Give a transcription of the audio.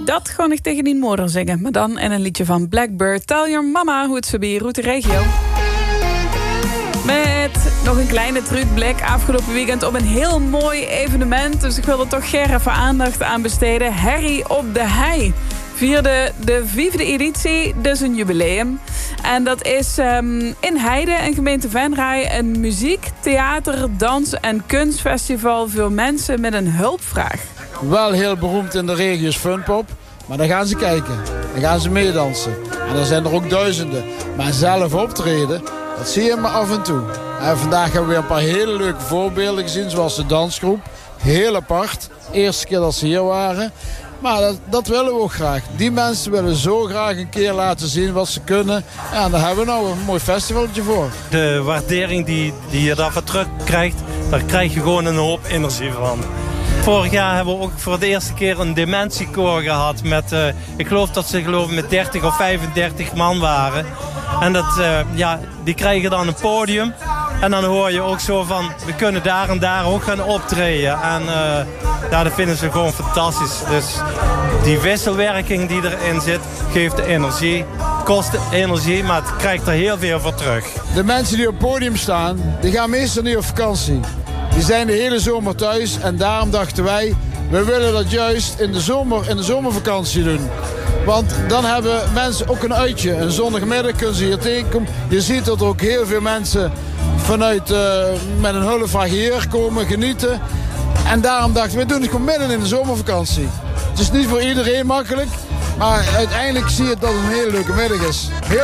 dat gewoon ik tegen die moeder zingen. Maar dan in een liedje van Blackbird. Tell your mama hoe het zo bij je route regio. Met nog een kleine terugblik afgelopen weekend op een heel mooi evenement. Dus ik wil er toch even aandacht aan besteden. Herrie op de Hei vierde de 5e editie, dus een jubileum. En dat is in Heide, in gemeente Venray, een muziek, theater, dans en kunstfestival voor mensen met een hulpvraag. Wel heel beroemd in de regio is Funpop, maar dan gaan ze kijken. Dan gaan ze meedansen. En dan zijn er ook duizenden. Maar zelf optreden, dat zie je maar af en toe. En vandaag hebben we weer een paar hele leuke voorbeelden gezien, zoals de dansgroep. Heel apart. Eerste keer dat ze hier waren. Maar dat willen we ook graag. Die mensen willen zo graag een keer laten zien wat ze kunnen. En daar hebben we nou een mooi festivaltje voor. De waardering die je daarvoor terugkrijgt, daar krijg je gewoon een hoop energie van. Vorig jaar hebben we ook voor de eerste keer een dementiekoor gehad. Met, ik geloof dat ze met 30 of 35 man waren. En die krijgen dan een podium. En dan hoor je ook zo van, we kunnen daar en daar ook gaan optreden. En dat vinden ze gewoon fantastisch. Dus die wisselwerking die erin zit, geeft de energie. Kost energie, maar het krijgt er heel veel voor terug. De mensen die op het podium staan, die gaan meestal niet op vakantie. Die zijn de hele zomer thuis en daarom dachten wij, we willen dat juist in de zomervakantie doen. Want dan hebben mensen ook een uitje. Een zondagmiddag kunnen ze hier tegenkomen. Je ziet dat er ook heel veel mensen vanuit met een hulpvraag hier komen genieten. En daarom dachten we doen het gewoon midden in de zomervakantie. Het is niet voor iedereen makkelijk. Maar uiteindelijk zie je dat het een hele leuke middag is. Heel